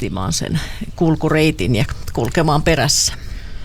aistimaan sen kulkureitin ja kulkemaan perässä.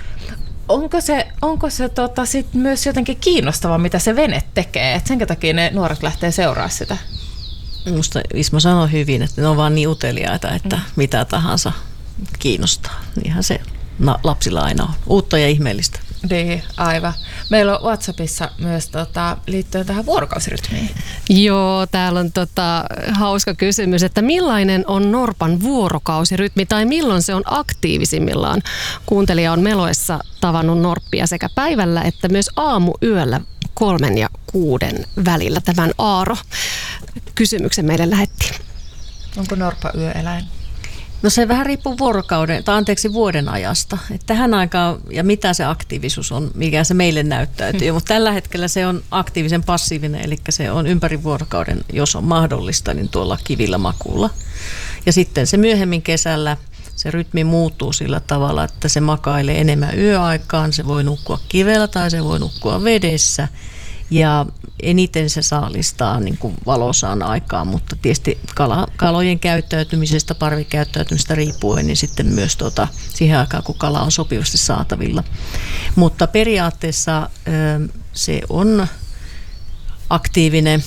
Onko se sit myös jotenkin kiinnostavaa, mitä se vene tekee? Et senkä takia ne nuoret lähtee seuraamaan sitä? Minusta Ismo sanoi hyvin, että ne on vaan niin uteliaita, että mitä tahansa kiinnostaa. Niinhän se lapsilla aina on. Uutta ja ihmeellistä. Niin, aivan. Meillä on WhatsAppissa myös liittyen tähän vuorokausirytmiin. Joo, täällä on hauska kysymys, että millainen on norpan vuorokausirytmi tai milloin se on aktiivisimmillaan? Kuuntelija on Meloessa tavannut norppia sekä päivällä että myös aamuyöllä 3 ja 6 välillä. Tämän Aaro kysymyksen meille lähetti. Onko norppa yöeläin? No se vähän riippuu vuoden ajasta. Että tähän aikaan ja mitä se aktiivisuus on, mikä se meille näyttäytyy. Mutta tällä hetkellä se on aktiivisen passiivinen, eli se on ympäri vuorokauden, jos on mahdollista, niin tuolla kivillä makuulla. Ja sitten se myöhemmin kesällä se rytmi muuttuu sillä tavalla, että se makailee enemmän yöaikaan. Se voi nukkua kivellä tai se voi nukkua vedessä. Ja eniten se saalistaa niin kuin valosaan aikaan, mutta tietysti kalojen käyttäytymisestä, parvikäyttäytymisestä riippuen, niin sitten myös siihen aikaan, kun kala on sopivasti saatavilla. Mutta periaatteessa se on aktiivinen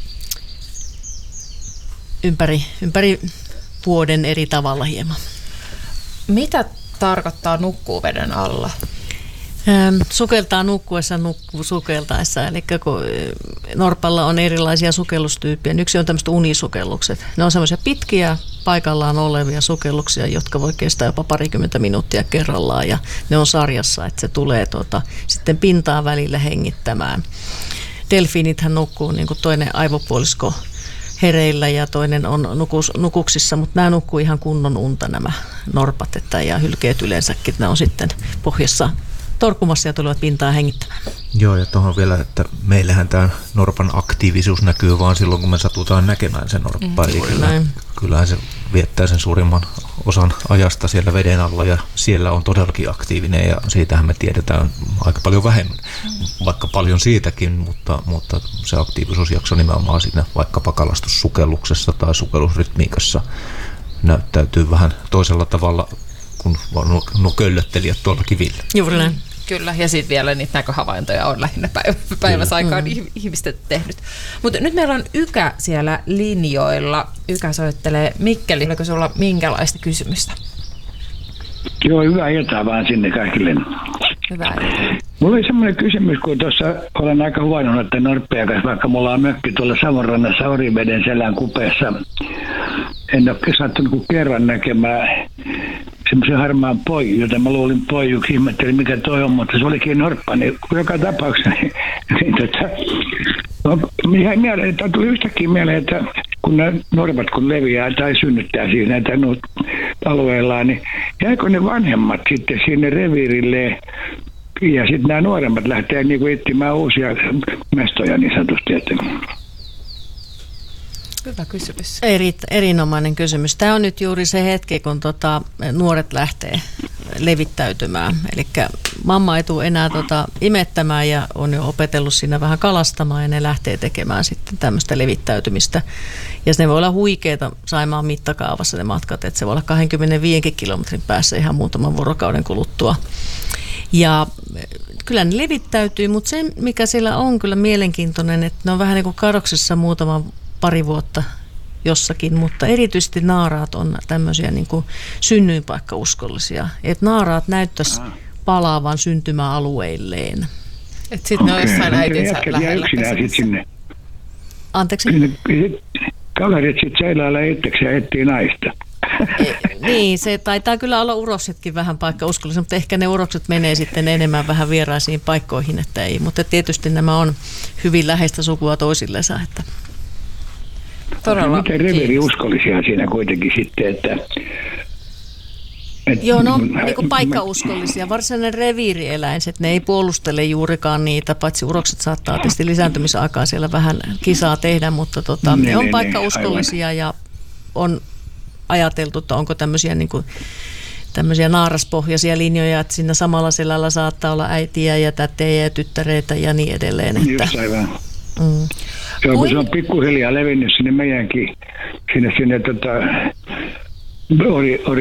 ympäri vuoden eri tavalla hieman. Mitä tarkoittaa nukkuu veden alla? Sukeltaa nukkuessa, nukkuu sukeltaessa. Eli kun norpalla on erilaisia sukellustyyppejä. Yksi on tämmöiset unisukellukset. Ne on semmoisia pitkiä paikallaan olevia sukelluksia, jotka voi kestää jopa 20 minuuttia kerrallaan. Ja ne on sarjassa, että se tulee sitten pintaan välillä hengittämään. Delfiinithän nukkuu niin kuin toinen aivopuolisko hereillä ja toinen on nukuksissa, mutta nämä nukkuu ihan kunnon unta nämä norpat ja hylkeet yleensäkin. Ne on sitten pohjassa torkumassa ja tulevat pintaan hengittämään. Joo, ja tuohon vielä, että meillähän tämä norpan aktiivisuus näkyy vaan silloin, kun me satutaan näkemään se norppa. Eli kyllähän se viettää sen suurimman osan ajasta siellä veden alla ja siellä on todellakin aktiivinen ja siitähän me tiedetään aika paljon vähemmän. Vaikka paljon siitäkin, mutta se aktiivisuusjakso nimenomaan siinä vaikkapa kalastussukelluksessa tai sukellusrytmiikassa näyttäytyy vähän toisella tavalla kun nuo köllöttelijät tuolla kivillä. Juuri näin. Kyllä, ja sitten vielä niitä näköhavaintoja on lähinnä päiväsaikaan ihmiset tehnyt. Mutta nyt meillä on Ykä siellä linjoilla. Ykä soittelee Mikkeli. Oliko sulla minkälaista kysymystä? Joo, hyvää iltaa vaan sinne kaikille. Hyvää iltaa. Mulla oli semmoinen kysymys, kun tuossa olen aika huvainnut, että norppeja kanssa, vaikka mulla on mökki tuolla Savonrannassa Oriveden selän kupeessa. En ole sattunut kuin kerran näkemään semmoisen harmaan poiju, jota mä luulin poijuksi, ihmettelin mikä toi on, mutta se olikin norppa, niin joka tapauksessa niin mieleen, tuli yhtäkkiä mieleen, että kun nämä norpat kun leviää tai synnyttää siinä näitä alueellaan, niin jääkö ne vanhemmat sitten sinne reviirille ja sitten nämä nuoremmat lähtee niin kuin etsimään uusia mestoja niin sanotusti, että hyvä kysymys. Erinomainen kysymys. Tämä on nyt juuri se hetki, kun nuoret lähtee levittäytymään. Eli mamma ei tule enää imettämään ja on jo opetellut siinä vähän kalastamaan ja ne lähtee tekemään sitten tämmöistä levittäytymistä. Ja ne voi olla huikeita Saimaan mittakaavassa ne matkat, että se voi olla 25 kilometrin päässä ihan muutaman vuorokauden kuluttua. Ja kyllä ne levittäytyy, mutta se mikä siellä on kyllä mielenkiintoinen, että ne on vähän niin kuin kadoksessa pari vuotta jossakin, mutta erityisesti naaraat on tämmöisiä niin kuin synnyinpaikkauskollisia. Että naaraat näyttäisi palaavan syntymäalueilleen. Että sitten ne on jossain äitinsä lähellä. Sinne. Anteeksi? Kaverit sitten seilailla itseksi ja etsii naista. Niin, se taitaa kyllä olla uroksetkin vähän paikkauskollisia, mutta ehkä ne urokset menee sitten enemmän vähän vieraisiin paikkoihin, että ei. Mutta tietysti nämä on hyvin läheistä sukua toisillensa, että todella. Miten reveriuskollisia siinä kuitenkin sitten, että joo, no niin kuin paikkauskollisia. Varsinainen reviirieläinset, ne ei puolustele juurikaan niitä, paitsi urokset saattaa tietysti lisääntymisaikaa siellä vähän kisaa tehdä, mutta ne on paikkauskollisia ja on ajateltu, että onko tämmöisiä niin kuin tämmöisiä naaraspohjaisia linjoja, että siinä samalla selällä saattaa olla äitiä ja tätejä ja tyttäreitä ja niin edelleen. Että just aivan. Joo, kun se on pikkuhiljaa levinnyt sinne meidänkin, sinne